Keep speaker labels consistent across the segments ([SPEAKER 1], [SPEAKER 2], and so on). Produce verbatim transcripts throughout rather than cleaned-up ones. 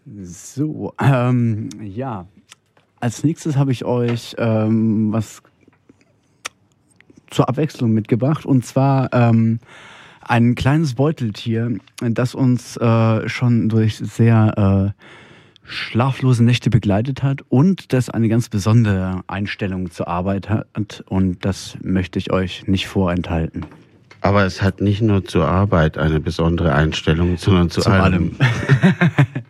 [SPEAKER 1] So, ähm, ja. Als nächstes habe ich euch ähm, was zur Abwechslung mitgebracht. Und zwar ähm, ein kleines Beuteltier, das uns äh, schon durch sehr äh, schlaflose Nächte begleitet hat und das eine ganz besondere Einstellung zur Arbeit hat. Und das möchte ich euch nicht vorenthalten.
[SPEAKER 2] Aber es hat nicht nur zur Arbeit eine besondere Einstellung, sondern zu,
[SPEAKER 1] zu allem. allem.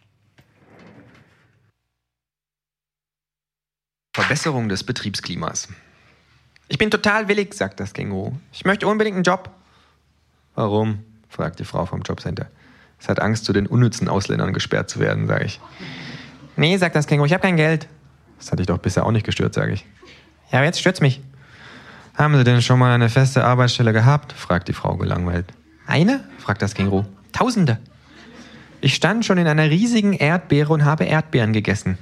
[SPEAKER 3] Verbesserung des Betriebsklimas. Ich bin total willig, sagt das Känguru. Ich möchte unbedingt einen Job. Warum? Fragt die Frau vom Jobcenter. Es hat Angst, zu den unnützen Ausländern gesperrt zu werden, sage ich. Nee, sagt das Känguru, ich habe kein Geld. Das hatte ich doch bisher auch nicht gestört, sage ich. Ja, aber jetzt stört's mich. Haben Sie denn schon mal eine feste Arbeitsstelle gehabt? Fragt die Frau gelangweilt. Eine? Fragt das Känguru. Tausende. Ich stand schon in einer riesigen Erdbeere und habe Erdbeeren gegessen.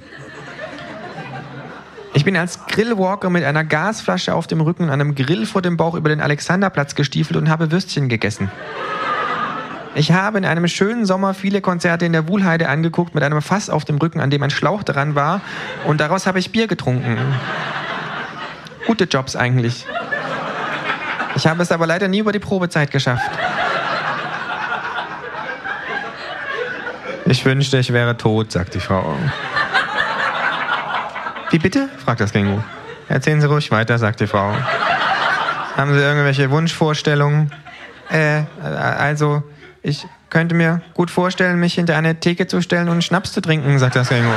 [SPEAKER 3] Ich bin als Grillwalker mit einer Gasflasche auf dem Rücken und einem Grill vor dem Bauch über den Alexanderplatz gestiefelt und habe Würstchen gegessen. Ich habe in einem schönen Sommer viele Konzerte in der Wuhlheide angeguckt mit einem Fass auf dem Rücken, an dem ein Schlauch dran war, und daraus habe ich Bier getrunken. Gute Jobs eigentlich. Ich habe es aber leider nie über die Probezeit geschafft. Ich wünschte, ich wäre tot, sagt die Frau. Wie bitte? Fragt das Känguru. Erzählen Sie ruhig weiter, sagt die Frau. Haben Sie irgendwelche Wunschvorstellungen? Äh, also, ich könnte mir gut vorstellen, mich hinter eine Theke zu stellen und Schnaps zu trinken, sagt das Känguru.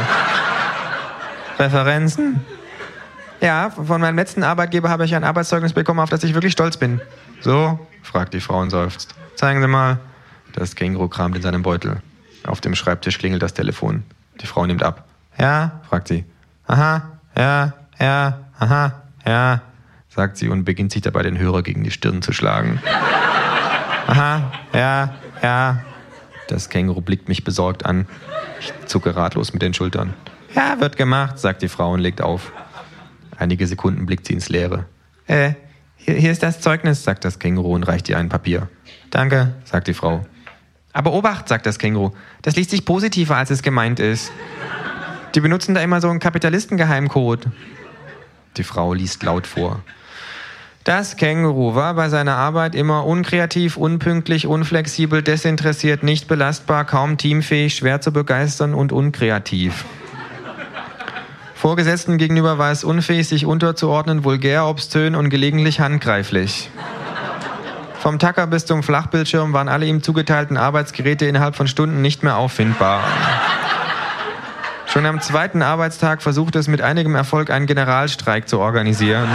[SPEAKER 3] Referenzen? Ja, von meinem letzten Arbeitgeber habe ich ein Arbeitszeugnis bekommen, auf das ich wirklich stolz bin. So? Fragt die Frau und seufzt. Zeigen Sie mal. Das Känguru kramt in seinem Beutel. Auf dem Schreibtisch klingelt das Telefon. Die Frau nimmt ab. Ja? Fragt sie. Aha, ja, ja, aha, ja, sagt sie und beginnt sich dabei den Hörer gegen die Stirn zu schlagen. Aha, ja, ja. Das Känguru blickt mich besorgt an. Ich zucke ratlos mit den Schultern. Ja, wird gemacht, sagt die Frau und legt auf. Einige Sekunden blickt sie ins Leere. Äh, hier, hier ist das Zeugnis, sagt das Känguru und reicht ihr ein Papier. Danke, sagt die Frau. Aber Obacht, sagt das Känguru, das liest sich positiver, als es gemeint ist. Die benutzen da immer so einen Kapitalistengeheimcode. Die Frau liest laut vor. Das Känguru war bei seiner Arbeit immer unkreativ, unpünktlich, unflexibel, desinteressiert, nicht belastbar, kaum teamfähig, schwer zu begeistern und unkreativ. Vorgesetzten gegenüber war es unfähig, sich unterzuordnen, vulgär, obszön und gelegentlich handgreiflich. Vom Tacker bis zum Flachbildschirm waren alle ihm zugeteilten Arbeitsgeräte innerhalb von Stunden nicht mehr auffindbar. Schon am zweiten Arbeitstag versuchte es mit einigem Erfolg, einen Generalstreik zu organisieren.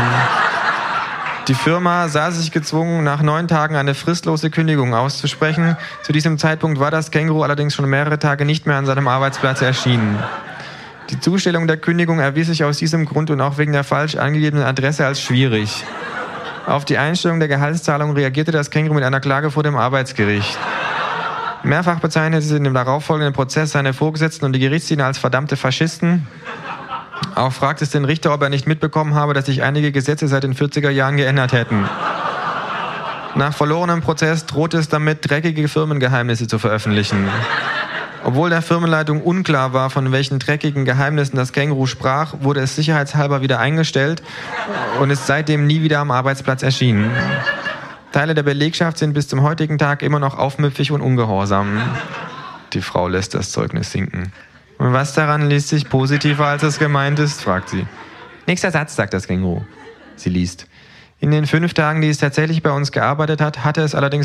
[SPEAKER 3] Die Firma sah sich gezwungen, nach neun Tagen eine fristlose Kündigung auszusprechen. Zu diesem Zeitpunkt war das Känguru allerdings schon mehrere Tage nicht mehr an seinem Arbeitsplatz erschienen. Die Zustellung der Kündigung erwies sich aus diesem Grund und auch wegen der falsch angegebenen Adresse als schwierig. Auf die Einstellung der Gehaltszahlung reagierte das Känguru mit einer Klage vor dem Arbeitsgericht. Mehrfach bezeichnete sie in dem darauffolgenden Prozess seine Vorgesetzten und die Gerichtsdiener als verdammte Faschisten. Auch fragte es den Richter, ob er nicht mitbekommen habe, dass sich einige Gesetze seit den vierziger Jahren geändert hätten. Nach verlorenem Prozess drohte es damit, dreckige Firmengeheimnisse zu veröffentlichen. Obwohl der Firmenleitung unklar war, von welchen dreckigen Geheimnissen das Känguru sprach, wurde es sicherheitshalber wieder eingestellt und ist seitdem nie wieder am Arbeitsplatz erschienen. Teile der Belegschaft sind bis zum heutigen Tag immer noch aufmüpfig und ungehorsam. Die Frau lässt das Zeugnis sinken. Und was daran liest sich positiver, als es gemeint ist, fragt sie. Nächster Satz, sagt das Känguru. Sie liest. In den fünf Tagen, die es tatsächlich bei uns gearbeitet hat, hatte es allerdings